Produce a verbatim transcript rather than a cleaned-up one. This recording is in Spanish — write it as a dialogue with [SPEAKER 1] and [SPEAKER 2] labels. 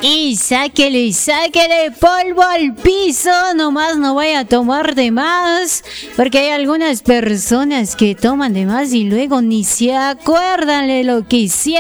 [SPEAKER 1] Y sáquele, sáquele polvo al piso, nomás no vaya a tomar de más, porque hay algunas personas que toman de más y luego ni se acuerdan de lo que hicieron.